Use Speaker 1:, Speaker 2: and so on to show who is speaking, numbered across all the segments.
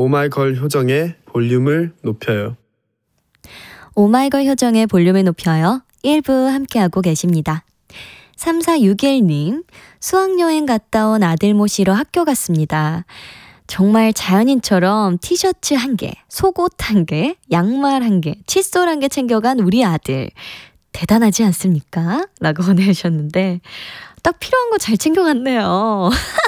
Speaker 1: 오마이걸 효정의 볼륨을 높여요.
Speaker 2: 오마이걸 효정의 볼륨을 높여요. 1부 함께하고 계십니다. 3461님, 수학여행 갔다 온 아들 모시러 학교 갔습니다. 정말 자연인처럼 티셔츠 1개, 속옷 1개, 양말 1개, 칫솔 1개 챙겨간 우리 아들. 대단하지 않습니까? 라고 보내주셨는데 딱 필요한 거 잘 챙겨갔네요.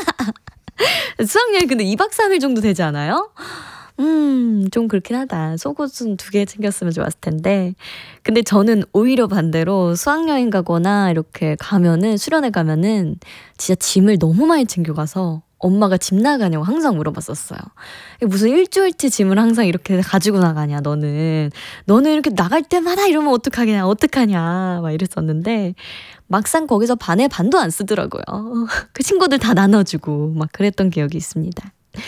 Speaker 2: 수학여행 근데 2박 3일 정도 되지 않아요? 좀 그렇긴 하다. 속옷은 2개 챙겼으면 좋았을 텐데. 근데 저는 오히려 반대로 수학여행 가거나 이렇게 가면은, 수련회 가면은 진짜 짐을 너무 많이 챙겨가서 엄마가 집 나가냐고 항상 물어봤었어요. 무슨 일주일치 짐을 항상 이렇게 가지고 나가냐, 너는 이렇게 나갈 때마다 이러면 어떡하냐 막 이랬었는데 막상 거기서 반에 반도 안 쓰더라고요. 그 친구들 다 나눠주고 막 그랬던 기억이 있습니다.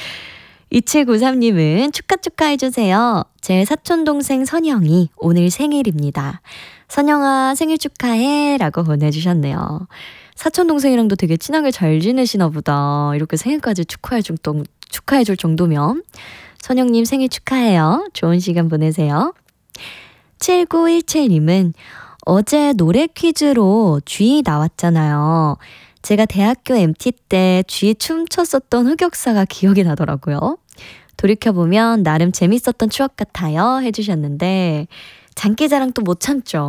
Speaker 2: 2793님은 축하해주세요. 제 사촌동생 선영이 오늘 생일입니다. 선영아 생일 축하해 라고 보내주셨네요. 사촌동생이랑도 되게 친하게 잘 지내시나 보다. 이렇게 생일까지 축하해줄 정도면. 선영님 생일 축하해요. 좋은 시간 보내세요. 7917님은 어제 노래 퀴즈로 쥐 나왔잖아요. 제가 대학교 MT 때 쥐 춤췄었던 흑역사가 기억이 나더라고요. 돌이켜보면 나름 재밌었던 추억 같아요 해주셨는데 장기자랑 또 못 참죠.